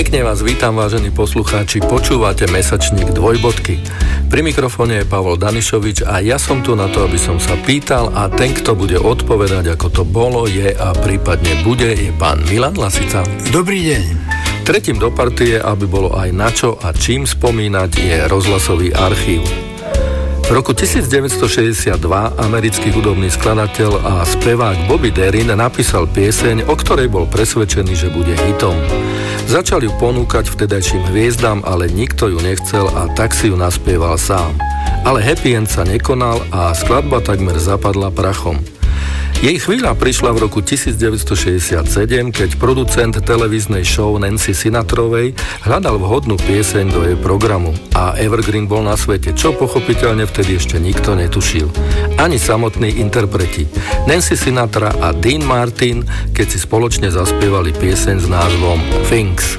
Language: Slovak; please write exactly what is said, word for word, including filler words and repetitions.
Pekne vás vítam, vážení poslucháči, počúvate mesačník Dvojbodky. Pri mikrofóne je Pavol Danišovič a ja som tu na to, aby som sa pýtal a ten, kto bude odpovedať, ako to bolo, je a prípadne bude, je pán Milan Lasica. Dobrý deň. Tretím do partie, aby bolo aj na čo a čím spomínať, je rozhlasový archív. V roku devätnásťstošesťdesiatdva americký hudobný skladateľ a spevák Bobby Darin napísal pieseň, o ktorej bol presvedčený, že bude hitom. Začal ju ponúkať vtedajším hviezdam, ale nikto ju nechcel a tak si ju naspieval sám. Ale happy end sa nekonal a skladba takmer zapadla prachom. Jej chvíľa prišla v roku devätnásťstošesťdesiatsedem, keď producent televíznej show Nancy Sinatrovej hľadal vhodnú pieseň do jej programu a evergreen bol na svete, čo pochopiteľne vtedy ešte nikto netušil. Ani samotní interpreti. Nancy Sinatra a Dean Martin, keď si spoločne zaspievali pieseň s názvom Things.